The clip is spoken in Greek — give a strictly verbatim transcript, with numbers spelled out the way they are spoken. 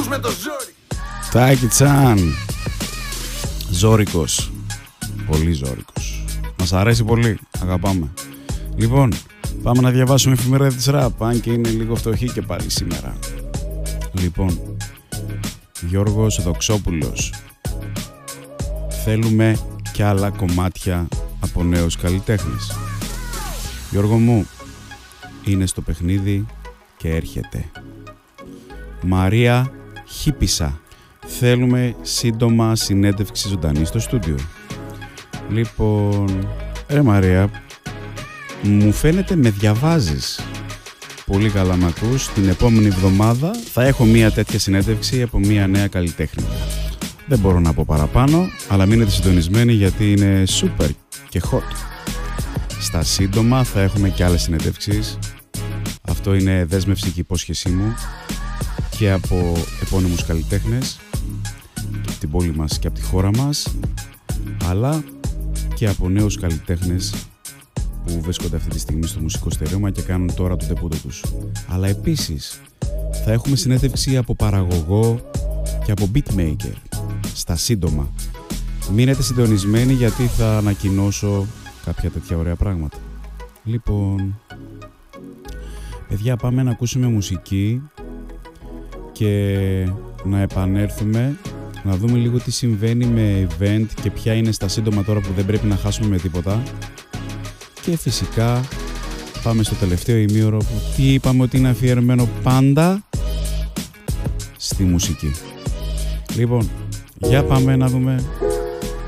ακούς με το ζόρι. Τάκη Τσάν. Ζόρικος. Πολύ ζόρικος. Μας αρέσει πολύ. Αγαπάμε. Λοιπόν, πάμε να διαβάσουμε εφημερίδα της ραπ. Αν και είναι λίγο φτωχή και πάλι σήμερα. Λοιπόν, Γιώργος Δοξόπουλος. Θέλουμε κι άλλα κομμάτια από νέους καλλιτέχνες. Γιώργο μου, είναι στο παιχνίδι και έρχεται. Μαρία Χίπισσα. Θέλουμε σύντομα συνέντευξη ζωντανή στο στούντιο. Λοιπόν, ρε Μαρία, μου φαίνεται με διαβάζεις. Πολύ καλά μ' ακούς. Την επόμενη εβδομάδα θα έχω μία τέτοια συνέντευξη από μία νέα καλλιτέχνη. Δεν μπορώ να πω παραπάνω, αλλά μείνετε συντονισμένοι γιατί είναι super και hot. Στα σύντομα θα έχουμε και άλλες συνέντευξεις. Αυτό είναι δέσμευση και υπόσχεσή μου και από επώνυμους καλλιτέχνες και από την πόλη μας και από τη χώρα μας, αλλά και από νέους καλλιτέχνες που βρίσκονται αυτή τη στιγμή στο μουσικό στερέωμα και κάνουν τώρα το τεπούτο τους. Αλλά επίσης θα έχουμε συνέντευξη από παραγωγό και από beatmaker στα σύντομα. Μείνετε συντονισμένοι γιατί θα ανακοινώσω κάποια τέτοια ωραία πράγματα. Λοιπόν, παιδιά, πάμε να ακούσουμε μουσική και να επανέλθουμε να δούμε λίγο τι συμβαίνει με event και ποια είναι στα σύντομα τώρα που δεν πρέπει να χάσουμε με τίποτα. Και φυσικά πάμε στο τελευταίο ημίωρο που τι είπαμε ότι είναι αφιερωμένο πάντα στη μουσική. Λοιπόν, για πάμε να δούμε